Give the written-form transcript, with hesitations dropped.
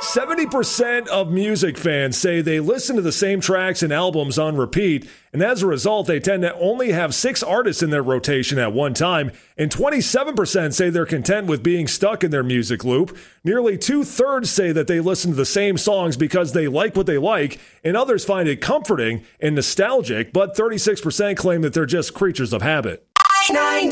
70% of music fans say they listen to the same tracks and albums on repeat, and as a result, they tend to only have 6 artists in their rotation at one time, and 27% say they're content with being stuck in their music loop. Nearly 2/3 say that they listen to the same songs because they like what they like, and others find it comforting and nostalgic, but 36% claim that they're just creatures of habit.